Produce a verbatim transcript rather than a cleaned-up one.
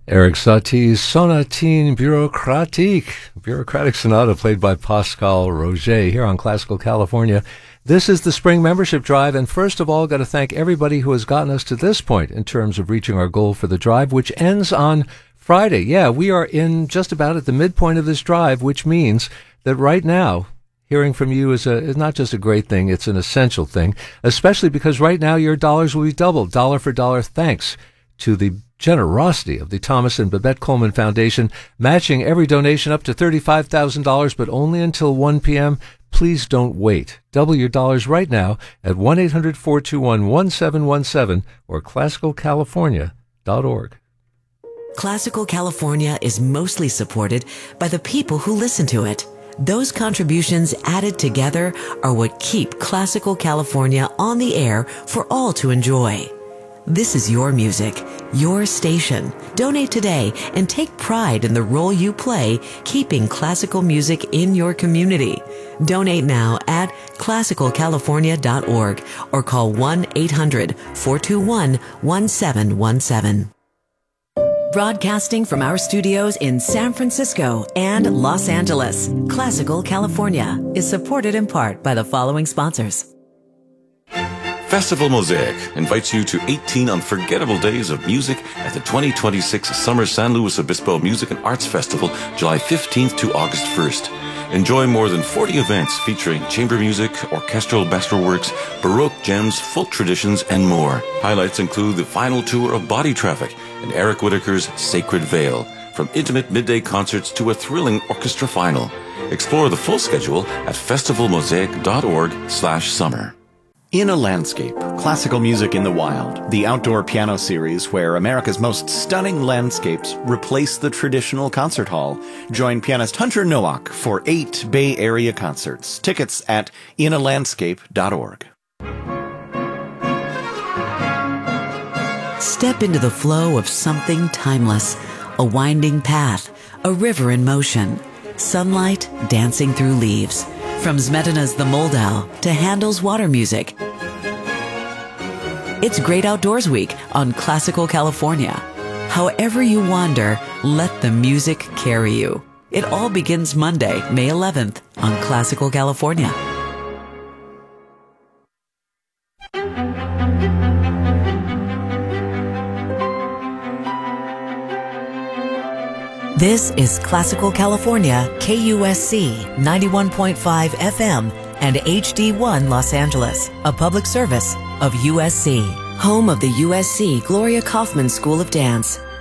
Eric Satie's Sonatine Bureaucratique, Bureaucratic Sonata, played by Pascal Roger here on Classical California. This is the Spring Membership Drive, and first of all, got to thank everybody who has gotten us to this point in terms of reaching our goal for the drive, which ends on Friday. Yeah, we are in just about at the midpoint of this drive, which means that right now, hearing from you is, a, is not just a great thing, it's an essential thing, especially because right now your dollars will be doubled, dollar for dollar, thanks to the generosity of the Thomas and Babette Coleman Foundation, matching every donation up to thirty-five thousand dollars, but only until one p.m. Please don't wait. Double your dollars right now at one eight hundred four two one one seven one seven or classical california dot org. Classical California is mostly supported by the people who listen to it. Those contributions added together are what keep Classical California on the air for all to enjoy. This is your music, your station. Donate today and take pride in the role you play keeping classical music in your community. Donate now at classical california dot org or call one eight hundred four two one one seven one seven. Broadcasting from our studios in San Francisco and Los Angeles, Classical California is supported in part by the following sponsors. Festival Mosaic invites you to eighteen unforgettable days of music at the twenty twenty-six Summer San Luis Obispo Music and Arts Festival, July fifteenth to August first. Enjoy more than forty events featuring chamber music, orchestral masterworks, Baroque gems, folk traditions, and more. Highlights include the final tour of Body Traffic and Eric Whitacre's Sacred Veil, from intimate midday concerts to a thrilling orchestra final. Explore the full schedule at festival mosaic dot org slash summer. In a Landscape, Classical Music in the Wild, the outdoor piano series where America's most stunning landscapes replace the traditional concert hall. Join pianist Hunter Nowak for eight Bay Area concerts. Tickets at in a landscape dot org. Step into the flow of something timeless, a winding path, a river in motion, sunlight dancing through leaves. From Smetana's The Moldau to Handel's Water Music. It's Great Outdoors Week on Classical California. However you wander, let the music carry you. It all begins Monday, May eleventh on Classical California. This is Classical California, K U S C ninety-one point five F M and H D one Los Angeles, a public service of U S C. Home of the U S C Gloria Kaufman School of Dance.